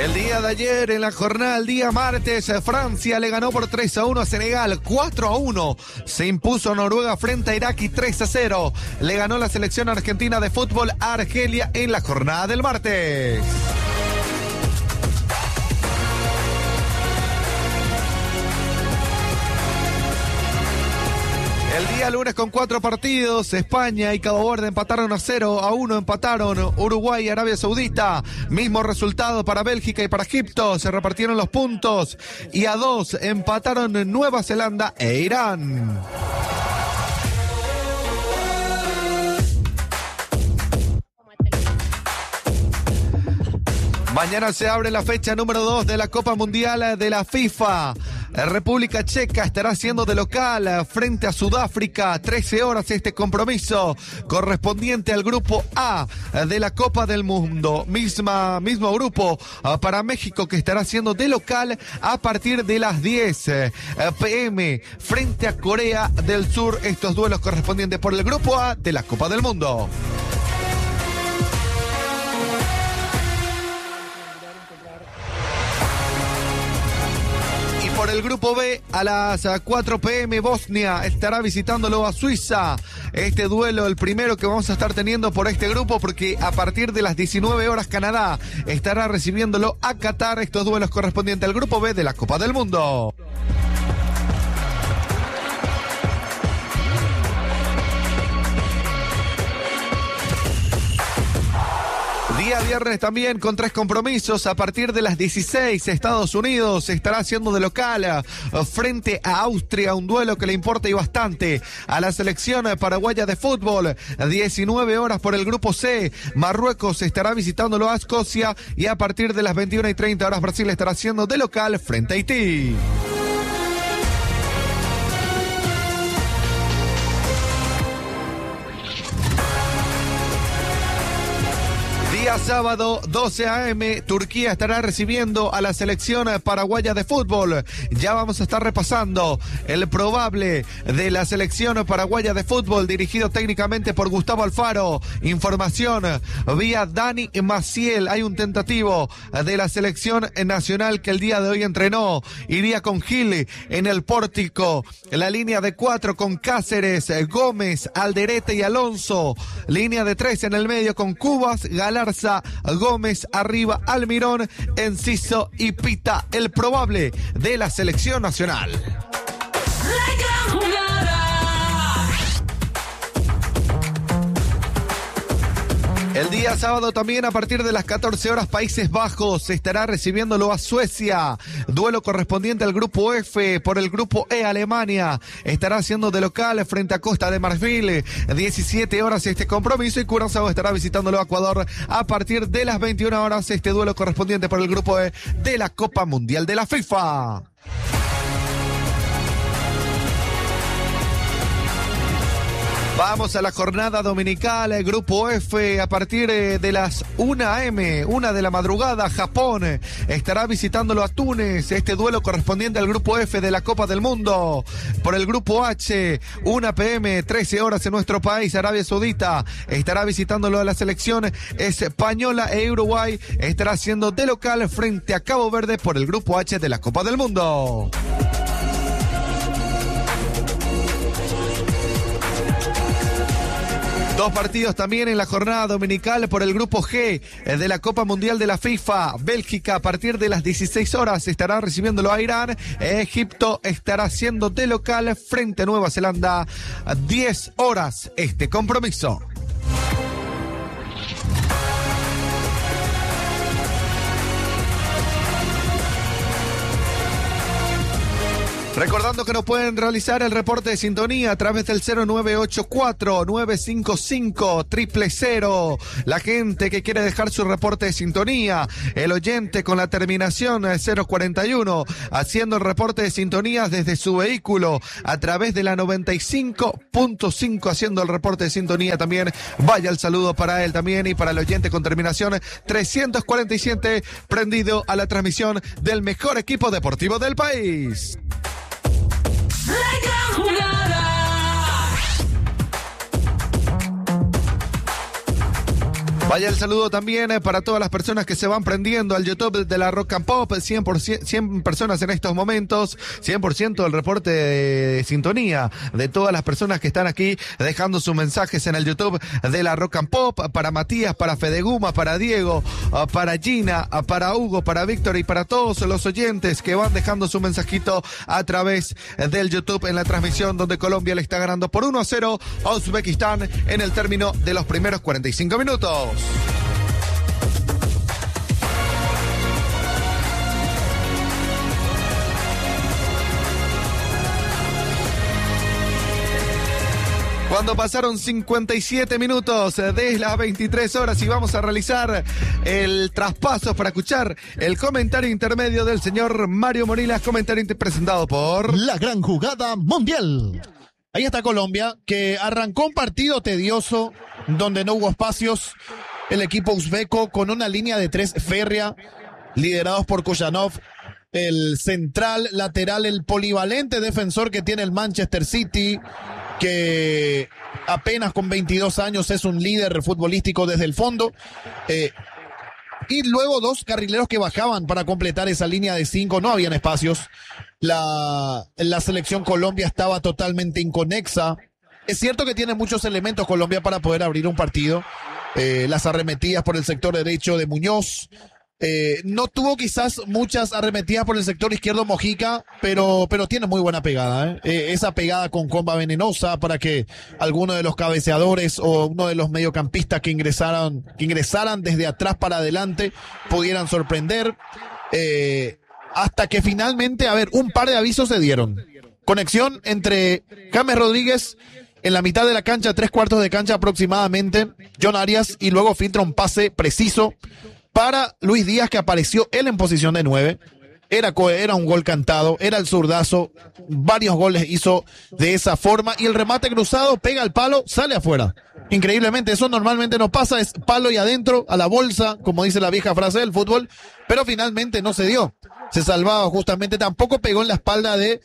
El día de ayer, en la jornada del día martes, Francia le ganó por 3-1 a Senegal, 4-1. Se impuso Noruega frente a Irak y 3-0. Le ganó la selección argentina de fútbol a Argelia en la jornada del martes. El día lunes con 4 partidos, España y Cabo Verde empataron a 0-1, empataron Uruguay y Arabia Saudita. Mismo resultado para Bélgica y para Egipto, se repartieron los puntos y a 2 empataron Nueva Zelanda e Irán. Mañana se abre la fecha número 2 de la Copa Mundial de la FIFA. República Checa estará siendo de local frente a Sudáfrica. 13 horas este compromiso correspondiente al grupo A de la Copa del Mundo. Mismo grupo para México, que estará siendo de local a partir de las 10 p.m. frente a Corea del Sur. Estos duelos correspondientes por el grupo A de la Copa del Mundo. Por el grupo B, a las 4 p.m. Bosnia estará visitándolo a Suiza. Este duelo, el primero que vamos a estar teniendo por este grupo, porque a partir de las 19 horas Canadá estará recibiéndolo a Qatar. Estos duelos correspondientes al grupo B de la Copa del Mundo. Día viernes también con 3 compromisos. A partir de las 16, Estados Unidos estará haciendo de local frente a Austria, un duelo que le importa y bastante a la selección paraguaya de fútbol. 19 horas por el grupo C, Marruecos estará visitándolo a Escocia y a partir de las 21:30 horas Brasil estará haciendo de local frente a Haití. Día sábado, 12 a.m., Turquía estará recibiendo a la selección paraguaya de fútbol. Ya vamos a estar repasando el probable de la selección paraguaya de fútbol, dirigido técnicamente por Gustavo Alfaro. Información vía Dani Maciel. Hay un tentativo de la selección nacional que el día de hoy entrenó. Iría con Gil en el pórtico. La línea de 4 con Cáceres, Gómez, Alderete y Alonso. Línea de 3 en el medio con Cubas, Galarza, Gómez, arriba Almirón, Enciso y Pita, el probable de la selección nacional. El día sábado también a partir de las 14 horas Países Bajos estará recibiéndolo a Suecia. Duelo correspondiente al grupo F. Por el grupo E, Alemania estará haciendo de local frente a Costa de Marfil. 17 horas este compromiso y Curazao estará visitándolo a Ecuador a partir de las 21 horas. Este duelo correspondiente por el grupo E de la Copa Mundial de la FIFA. Vamos a la jornada dominical, el grupo F, a partir de las 1 a.m., 1 de la madrugada, Japón estará visitándolo a Túnez, este duelo correspondiente al grupo F de la Copa del Mundo. Por el grupo H, 1 p.m., 13 horas en nuestro país, Arabia Saudita estará visitándolo a la selección española e Uruguay estará siendo de local frente a Cabo Verde por el grupo H de la Copa del Mundo. Dos partidos también en la jornada dominical por el grupo G de la Copa Mundial de la FIFA. Bélgica a partir de las 16 horas estará recibiéndolo a Irán. Egipto estará siendo de local frente a Nueva Zelanda. 10 horas este compromiso. Recordando que nos pueden realizar el reporte de sintonía a través del 0984-955-000. La gente que quiere dejar su reporte de sintonía, el oyente con la terminación 041, haciendo el reporte de sintonía desde su vehículo a través de la 95.5, haciendo el reporte de sintonía también. Vaya el saludo para él también y para el oyente con terminación 347, prendido a la transmisión del mejor equipo deportivo del país. La gran jugada. Vaya el saludo también para todas las personas que se van prendiendo al YouTube de la Rock and Pop, 100 personas en estos momentos, 100% el reporte de sintonía de todas las personas que están aquí dejando sus mensajes en el YouTube de la Rock and Pop, para Matías, para Fedeguma, para Diego, para Gina, para Hugo, para Víctor y para todos los oyentes que van dejando su mensajito a través del YouTube en la transmisión donde Colombia le está ganando por 1-0 a Uzbekistán en el término de los primeros 45 minutos. Cuando pasaron 57 minutos de las 23 horas y vamos a realizar el traspaso para escuchar el comentario intermedio del señor Mario Morilas, comentario presentado por La Gran Jugada Mundial. Ahí está Colombia, que arrancó un partido tedioso donde no hubo espacios. El equipo uzbeco con una línea de 3 férrea, liderados por Kujanov, el central, lateral, el polivalente defensor que tiene el Manchester City, que apenas con 22 años es un líder futbolístico desde el fondo. Y luego 2 carrileros que bajaban para completar esa línea de 5. No habían espacios. La selección Colombia estaba totalmente inconexa. Es cierto que tiene muchos elementos Colombia para poder abrir un partido. Las arremetidas por el sector derecho de Muñoz. No tuvo quizás muchas arremetidas por el sector izquierdo Mojica, pero tiene muy buena pegada. Esa pegada con comba venenosa para que alguno de los cabeceadores o uno de los mediocampistas que ingresaran desde atrás para adelante pudieran sorprender. Hasta que finalmente, un par de avisos se dieron. Conexión entre James Rodríguez en la mitad de la cancha, 3/4 de cancha aproximadamente, John Arias, y luego filtra un pase preciso para Luis Díaz, que apareció él en posición de 9. Era un gol cantado, era el zurdazo, varios goles hizo de esa forma, y el remate cruzado pega al palo, sale afuera. Increíblemente, eso normalmente no pasa, es palo y adentro, a la bolsa, como dice la vieja frase del fútbol, pero finalmente no se dio. Se salvaba justamente, tampoco pegó en la espalda de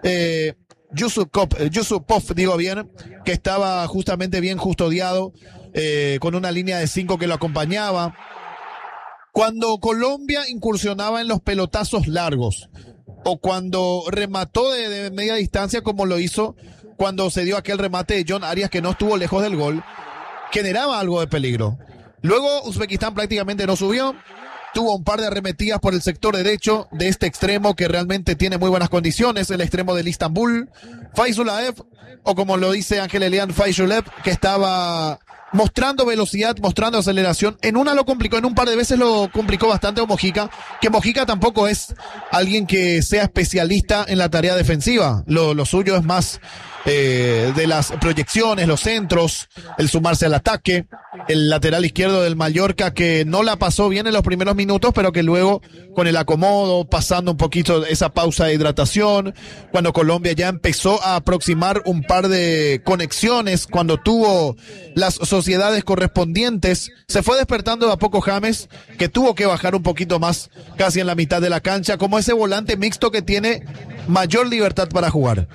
Yusupov, digo bien, que estaba justamente bien custodiado, con una línea de 5 que lo acompañaba. Cuando Colombia incursionaba en los pelotazos largos, o cuando remató de media distancia, como lo hizo cuando se dio aquel remate de John Arias, que no estuvo lejos del gol, generaba algo de peligro. Luego Uzbekistán prácticamente no subió, tuvo un par de arremetidas por el sector derecho de este extremo que realmente tiene muy buenas condiciones, el extremo del Istanbul, Faizulaev, o como lo dice Ángel Elian, Faizulaev, que estaba mostrando velocidad, mostrando aceleración. En un par de veces lo complicó bastante a Mojica, que Mojica tampoco es alguien que sea especialista en la tarea defensiva. Lo suyo es más de las proyecciones, los centros, el sumarse al ataque. El lateral izquierdo del Mallorca, que no la pasó bien en los primeros minutos, pero que luego con el acomodo, pasando un poquito esa pausa de hidratación, cuando Colombia ya empezó a aproximar un par de conexiones, cuando tuvo las sociedades correspondientes, se fue despertando de a poco James, que tuvo que bajar un poquito más, casi en la mitad de la cancha, como ese volante mixto que tiene mayor libertad para jugar.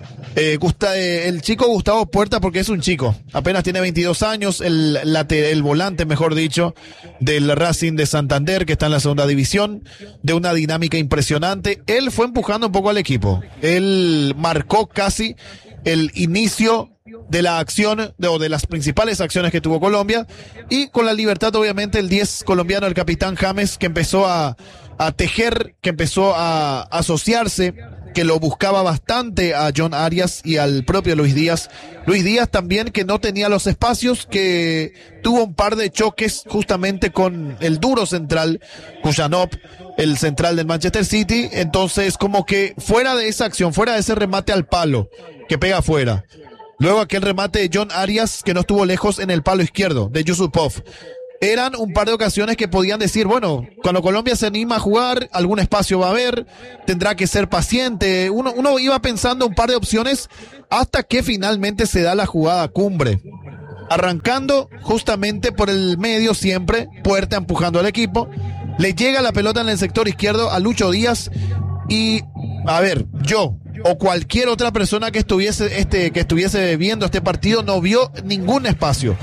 El chico Gustavo Puerta, porque es un chico, apenas tiene 22 años, el volante, mejor dicho, del Racing de Santander, que está en la segunda división, de una dinámica impresionante. Él fue empujando un poco al equipo, él marcó casi el inicio de la acción, o de las principales acciones que tuvo Colombia, y con la libertad obviamente el 10 colombiano, el capitán James, que empezó a tejer, que empezó a asociarse, que lo buscaba bastante a John Arias y al propio Luis Díaz. Luis Díaz también, que no tenía los espacios, que tuvo un par de choques justamente con el duro central, Kujanov, el central del Manchester City. Entonces, como que fuera de esa acción, fuera de ese remate al palo, que pega afuera. Luego aquel remate de John Arias, que no estuvo lejos en el palo izquierdo, de Yusupov. Eran un par de ocasiones que podían decir, bueno, cuando Colombia se anima a jugar, algún espacio va a haber, tendrá que ser paciente. Uno iba pensando un par de opciones hasta que finalmente se da la jugada cumbre. Arrancando justamente por el medio siempre, Puerta empujando al equipo. Le llega la pelota en el sector izquierdo a Lucho Díaz y, yo o cualquier otra persona que estuviese viendo este partido no vio ningún espacio.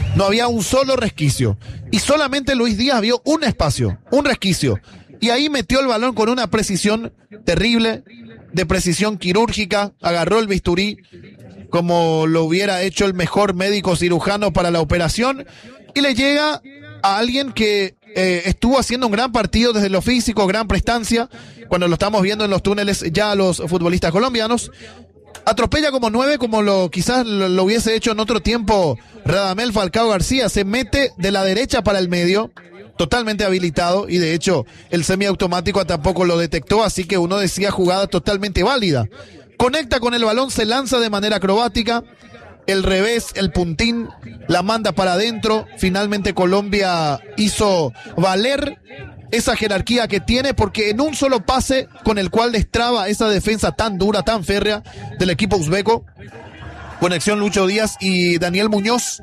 No había un solo resquicio. Y solamente Luis Díaz vio un espacio, un resquicio. Y ahí metió el balón con una precisión terrible, de precisión quirúrgica, agarró el bisturí como lo hubiera hecho el mejor médico cirujano para la operación, y le llega a alguien que estuvo haciendo un gran partido desde lo físico, gran prestancia, cuando lo estamos viendo en los túneles ya a los futbolistas colombianos. Atropella como 9, como quizás lo hubiese hecho en otro tiempo Radamel Falcao García. Se mete de la derecha para el medio, totalmente habilitado, y de hecho el semiautomático tampoco lo detectó, así que uno decía jugada totalmente válida. Conecta con el balón, se lanza de manera acrobática, el revés, el puntín, la manda para adentro. Finalmente Colombia hizo valer esa jerarquía que tiene, porque en un solo pase con el cual destraba esa defensa tan dura, tan férrea del equipo uzbeco, conexión Lucho Díaz y Daniel Muñoz,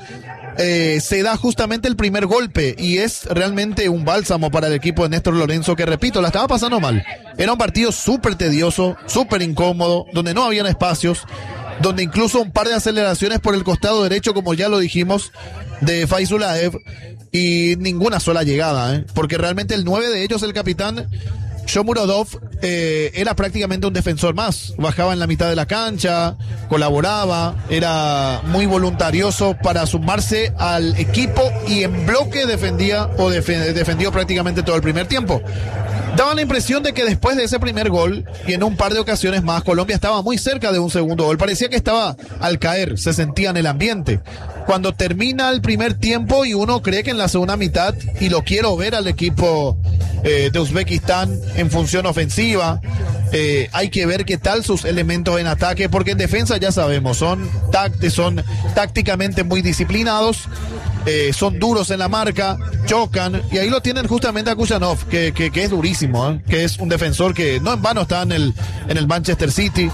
se da justamente el primer golpe, y es realmente un bálsamo para el equipo de Néstor Lorenzo, que repito, la estaba pasando mal. Era un partido súper tedioso, súper incómodo, donde no habían espacios, donde incluso un par de aceleraciones por el costado derecho, como ya lo dijimos, de Faizulaev, y ninguna sola llegada, porque realmente el 9 de ellos, el capitán Shomurodov, era prácticamente un defensor más. Bajaba en la mitad de la cancha, colaboraba, era muy voluntarioso para sumarse al equipo, y en bloque defendía o defendió prácticamente todo el primer tiempo. Daba la impresión de que después de ese primer gol, y en un par de ocasiones más, Colombia estaba muy cerca de un segundo gol. Parecía que estaba al caer, se sentía en el ambiente. Cuando termina el primer tiempo y uno cree que en la segunda mitad, y lo quiero ver al equipo de Uzbekistán en función ofensiva, hay que ver qué tal sus elementos en ataque, porque en defensa ya sabemos, son tácticamente muy disciplinados, son duros en la marca, chocan, y ahí lo tienen justamente a Kujanov, que es durísimo, que es un defensor que no en vano está en el Manchester City,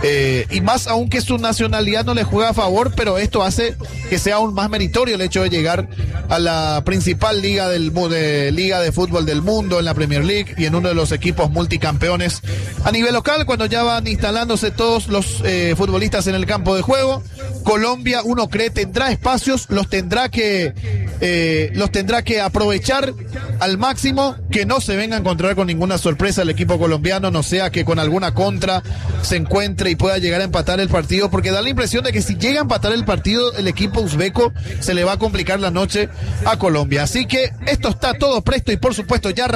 y más aún que su nacionalidad no le juega a favor, pero esto hace que sea aún más meritorio el hecho de llegar a la principal liga de fútbol del mundo, en la Premier League, y en uno de los equipos multicampeones a nivel local, cuando ya van instalándose todos los futbolistas en el campo de juego. Colombia, uno cree, tendrá espacios, los tendrá que aprovechar al máximo, que no se venga a encontrar con ninguna sorpresa el equipo colombiano, no sea que con alguna contra se encuentre y pueda llegar a empatar el partido, porque da la impresión de que si llega a empatar el partido, el equipo uzbeco se le va a complicar la noche a Colombia. Así que esto está todo presto, y por supuesto ya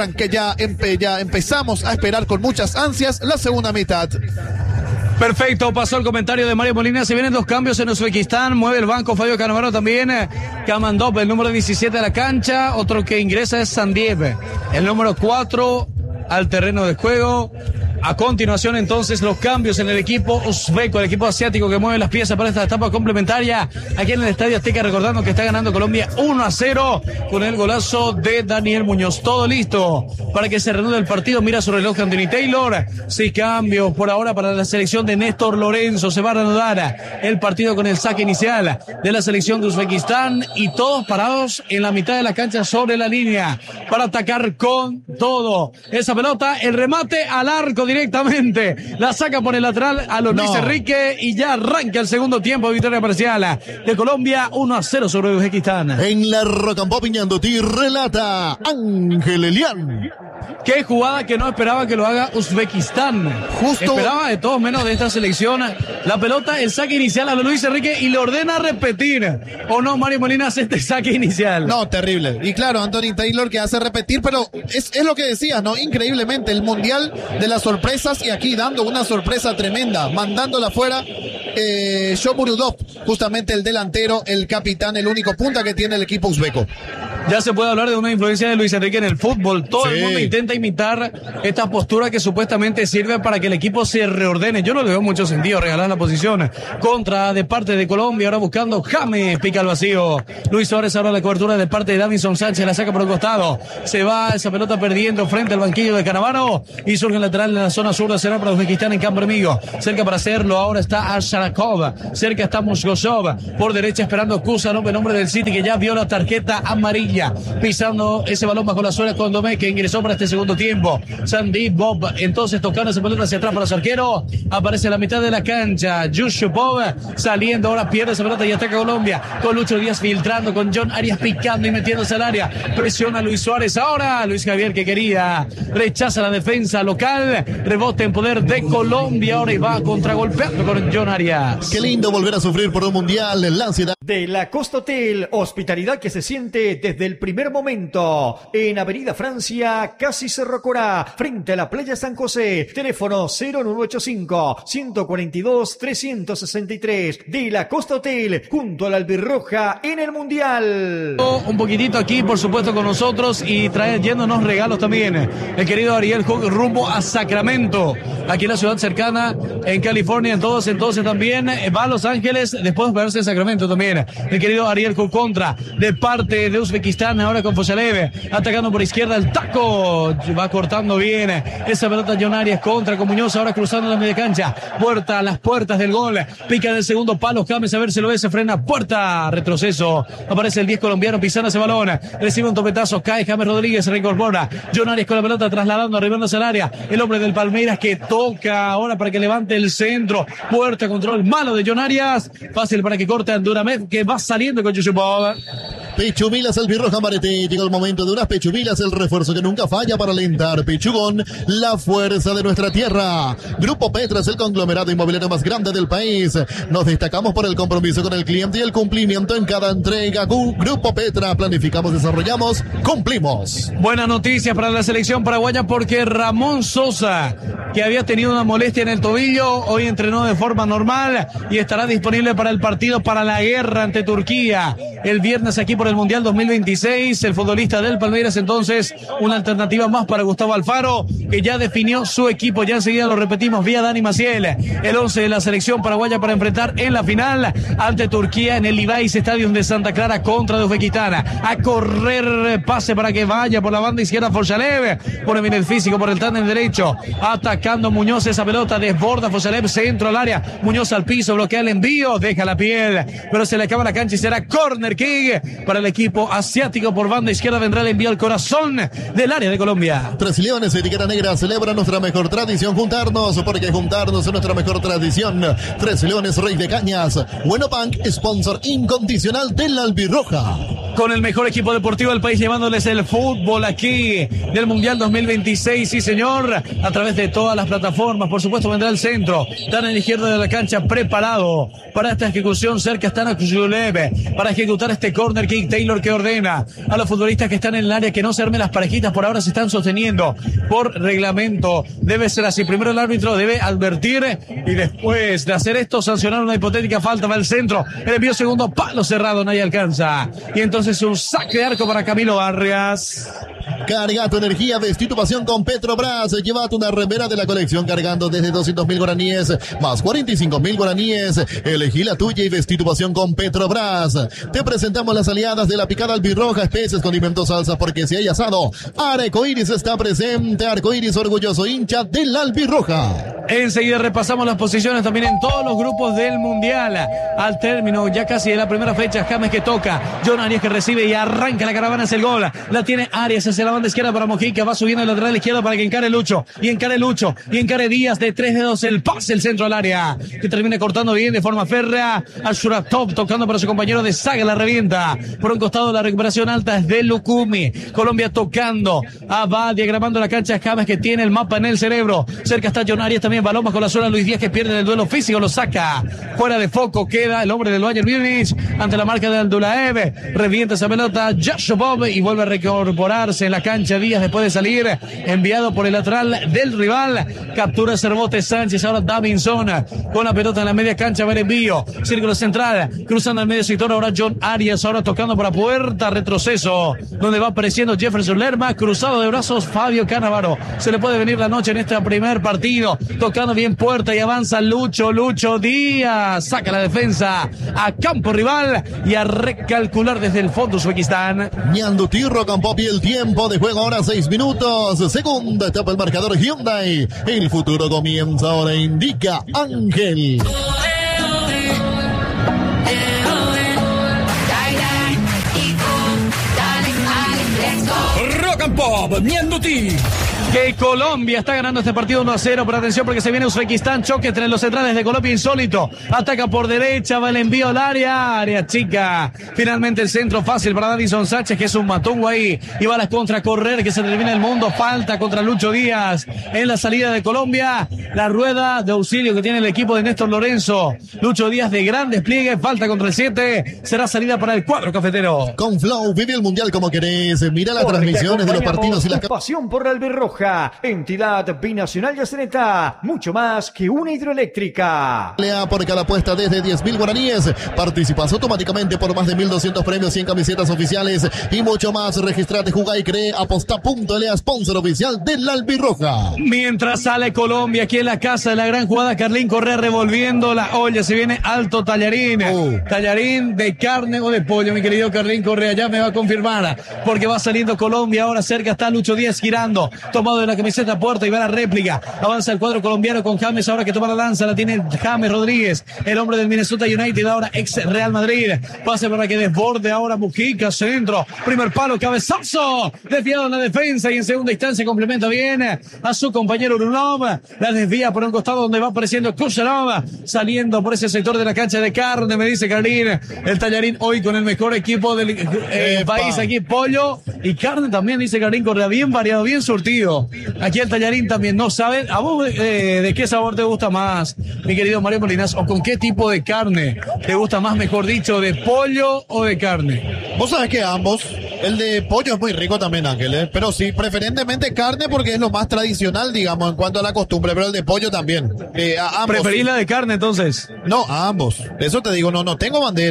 empezamos a esperar con muchas ansias la segunda mitad. Perfecto, pasó el comentario de Mario Molina. Se vienen dos cambios en Uzbekistán. Mueve el banco Fabio Cannavaro también. Kamandov, el número 17 a la cancha. Otro que ingresa es Sandiev, el número 4 al terreno de juego. A continuación, entonces, los cambios en el equipo uzbeco, el equipo asiático que mueve las piezas para esta etapa complementaria aquí en el Estadio Azteca, recordando que está ganando Colombia 1-0 con el golazo de Daniel Muñoz. Todo listo para que se reanude el partido. Mira su reloj Anthony Taylor. 6 cambios por ahora para la selección de Néstor Lorenzo. Se va a reanudar el partido con el saque inicial de la selección de Uzbekistán, y todos parados en la mitad de la cancha sobre la línea para atacar con todo. Esa pelota, el remate al arco directamente, la saca por el lateral a Luis Enrique, y ya arranca el segundo tiempo. Victoria parcial de Colombia 1-0 sobre Uzbekistán. En la Rock and Pop Ñandoti relata Ángel Elián. Qué jugada que no esperaba que lo haga Uzbekistán. Esperaba de todos menos de esta selección. La pelota, el saque inicial a Luis Enrique, y le ordena repetir. ¿O no, Mario Molina, hace este saque inicial? No, terrible. Y claro, Anthony Taylor que hace repetir, pero es lo que decías, ¿no? Increíblemente, el mundial de las sorpresas, y aquí dando una sorpresa tremenda, mandándola fuera, Shomurodov, justamente el delantero, el capitán, el único punta que tiene el equipo uzbeco. Ya se puede hablar de una influencia de Luis Enrique en el fútbol. Todo el mundo intenta imitar esta postura que supuestamente sirve para que el equipo se reordene. Yo no le veo mucho sentido regalar la posición contra de parte de Colombia. Ahora buscando James, pica al vacío. Luis Suárez ahora la cobertura de parte de Davinson Sánchez, la saca por el costado. Se va esa pelota perdiendo frente al banquillo de Cannavaro, y surge el lateral zona sur, será para Uzbekistán en campo enemigo. Cerca para hacerlo, ahora está Asharakov. Cerca está Mosgosov. Por derecha esperando Kusanov, el hombre del City que ya vio la tarjeta amarilla. Pisando ese balón bajo la suela con Domé, que ingresó para este segundo tiempo. Sandeep Bob, entonces tocando ese pelota hacia atrás para su arquero. Aparece a la mitad de la cancha. Yushupov saliendo, ahora pierde esa pelota y ataca Colombia. Con Lucho Díaz filtrando, con John Arias picando y metiéndose al área. Presiona a Luis Suárez. Ahora Luis Javier, que quería, rechaza la defensa local. Rebote en poder de Colombia. Ahora y va contragolpeando con John Arias. Qué lindo volver a sufrir por un mundial. La ansiedad de la Costa Hotel, hospitalidad que se siente desde el primer momento. En Avenida Francia, casi Cerro Corá, frente a la playa San José. Teléfono 0985-142-363. De la Costa Hotel, junto a la Albirroja en el Mundial. Un poquitito aquí, por supuesto, con nosotros y trayéndonos regalos también. El querido Ariel Hook rumbo a Sacramento, aquí en la ciudad cercana, en California. Entonces también va a Los Ángeles, después de verse en Sacramento también. El querido Ariel Hook contra, de parte de Uzbekistán, ahora con Foshalev, atacando por izquierda el taco, va cortando bien esa pelota John Arias contra con Muñoz, ahora cruzando la media cancha, puerta a las puertas del gol, pica en el segundo palo, James, a ver si lo ve, se frena, puerta, retroceso, aparece el 10 colombiano pisando ese balón, recibe un topetazo, cae James Rodríguez, se reincorpora, John Arias con la pelota trasladando, arribándose al área, el hombre del Palmeiras que toca ahora para que levante el centro, puerta, control malo de John Arias, fácil para que corte a Duramed, que va saliendo con Yushupov. Pechumilas Albirroja Marete, llegó el momento de unas pechumilas, el refuerzo que nunca falla para alentar. Pechugón, la fuerza de nuestra tierra. Grupo Petra es el conglomerado inmobiliario más grande del país. Nos destacamos por el compromiso con el cliente y el cumplimiento en cada entrega. Grupo Petra, planificamos, desarrollamos, cumplimos. Buena noticia para la selección paraguaya porque Ramón Sosa, que había tenido una molestia en el tobillo, hoy entrenó de forma normal y estará disponible para el partido, para la guerra ante Turquía el viernes aquí por el Mundial 2026. El futbolista del Palmeiras, entonces, una alternativa más para Gustavo Alfaro, que ya definió su equipo. Ya enseguida lo repetimos vía Dani Maciel. El 11 de la selección paraguaya para enfrentar en la final ante Turquía en el Levi's Stadium de Santa Clara contra de Uzbekistán. A correr, pase para que vaya por la banda izquierda Foshalev. Pone bien el físico por el tándem derecho. Atacando Muñoz, esa pelota desborda Foshalev, centro al área. Muñoz al piso, bloquea el envío, deja la piel, pero se le acaba la cancha y será corner kick para el equipo asiático. Por banda izquierda vendrá el envío al corazón del área de Colombia. Tres Leones, etiqueta negra, celebra nuestra mejor tradición, juntarnos, porque juntarnos es nuestra mejor tradición. Tres Leones, Rey de Cañas. Bueno Bank, sponsor incondicional de la Albirroja. Con el mejor equipo deportivo del país, llevándoles el fútbol aquí del Mundial 2026, sí señor, a través de todas las plataformas. Por supuesto vendrá el centro, tan en la izquierda de la cancha, preparado para esta ejecución. Cerca están a Kuzulev para ejecutar este corner kick. Taylor, que ordena a los futbolistas que están en el área que no se armen las parejitas, por ahora se están sosteniendo por reglamento. Debe ser así, primero el árbitro debe advertir y después de hacer esto sancionar una hipotética falta. Va el centro, el envío segundo, palo cerrado, nadie alcanza, y entonces un saque de arco para Camilo Barrias. Carga tu energía, vestí tu pasión con Petrobras. Llévate una remera de la colección cargando desde 200.000 guaraníes más 45.000 guaraníes. Elegí la tuya y vestí tu pasión con Petrobras. Te presentamos las aliadas de la picada albirroja, especies, condimentos, salsa, porque si hay asado, Arcoiris está presente. Arcoiris, orgulloso hincha de la albirroja. Enseguida repasamos las posiciones también en todos los grupos del Mundial. Al término ya casi de la primera fecha, James que toca, John Arias que recibe y arranca la caravana hacia el gol. La tiene Arias hacia la banda izquierda para Mojica, va subiendo el lateral izquierdo para que encare Lucho, y encare Díaz de 3 dedos, el pase, el centro al área, que termina cortando bien de forma férrea. Ashuratov tocando para su compañero de saga, la revienta. Por un costado la recuperación alta es de Lukumi. Colombia tocando, va diagramando la cancha, James que tiene el mapa en el cerebro. Cerca está John Arias también, balón bajo la suela, Luis Díaz que pierde el duelo físico, lo saca fuera de foco, queda el hombre del Bayern Múnich ante la marca de Abdullaev, revienta esa pelota Yushupov y vuelve a reincorporarse en la cancha Díaz después de salir, enviado por el lateral del rival. Captura Cervote Sánchez, ahora Davinson con la pelota en la media cancha, va el envío, círculo central, cruzando el medio sector, ahora John Arias, ahora tocando para puerta, retroceso, donde va apareciendo Jefferson Lerma, cruzado de brazos Fabio Cannavaro. Se le puede venir la noche en este primer partido, tocando bien puerta y avanza Lucho Díaz. Saca la defensa a campo rival y a recalcular desde el fondo Uzbekistán. Ñandutirro con Popi, el tiempo de juego ahora 6 minutos. Segunda etapa el marcador Hyundai. El futuro comienza ahora, indica Ángel. Rock and Pop, Ñanduti. Que Colombia está ganando este partido 1-0, pero atención porque se viene Uzbekistán, choque entre los centrales de Colombia insólito, ataca por derecha, va el envío al área chica, finalmente el centro fácil para Davison Sánchez, que es un matungo ahí, y va a la contra correr, que se termina el mundo, falta contra Lucho Díaz, en la salida de Colombia, la rueda de auxilio que tiene el equipo de Néstor Lorenzo, Lucho Díaz de gran despliegue, falta contra el 7, será salida para el cuadro cafetero. Con Flow, vive el mundial como querés, mira las transmisiones de los partidos y las... Pasión por la albirroja, entidad binacional Yaceneta, mucho más que una hidroeléctrica. Pelea por cada apuesta desde 10.000 guaraníes. Participas automáticamente por más de 1.200 premios, 100 camisetas oficiales y mucho más. Registrate, jugá y cree. Aposta.la, sponsor oficial de la albirroja. Mientras sale Colombia aquí en la casa de la gran jugada, Carlín Correa revolviendo la olla. Se viene alto tallarín. Tallarín de carne o de pollo, mi querido Carlín Correa. Ya me va a confirmar porque va saliendo Colombia. Ahora cerca está Lucho Díaz girando. Tomado de la camiseta puerta y va la réplica. Avanza el cuadro colombiano con James ahora que toma la lanza. La tiene James Rodríguez, el hombre del Minnesota United, ahora ex Real Madrid. Pase para que desborde ahora Mujica, centro. Primer palo, cabezazo. Desviado en la defensa y en segunda instancia complementa bien a su compañero Urunov. La desvía por un costado donde va apareciendo Kucherov. Saliendo por ese sector de la cancha de carne, me dice Carlín. El tallarín hoy con el mejor equipo del país aquí, pollo y carne también, dice Carlín Correa. Bien variado, bien surtido. Aquí el tallarín también no sabe. ¿A vos de qué sabor te gusta más, mi querido Mario Molinas? ¿O con qué tipo de carne te gusta más, mejor dicho, de pollo o de carne? Vos sabés que ambos. El de pollo es muy rico también, Ángel, pero sí, preferentemente carne porque es lo más tradicional, digamos, en cuanto a la costumbre, pero el de pollo también. ¿Preferís la de carne entonces? No, a ambos. Eso te digo, no tengo bandera.